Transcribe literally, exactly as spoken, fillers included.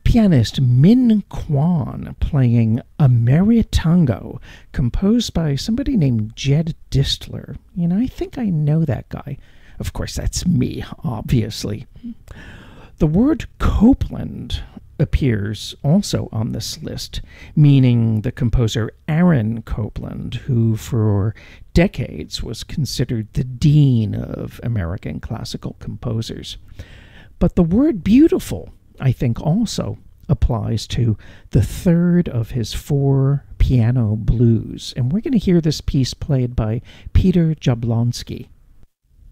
pianist Min Kwan playing a merry tango composed by somebody named Jed Distler. You know, I think I know that guy. Of course, that's me, obviously. The word Copland appears also on this list, meaning the composer Aaron Copland, who for decades was considered the dean of American classical composers. But the word beautiful, I think, also applies to the third of his four piano blues. And we're going to hear this piece played by Peter Jablonski.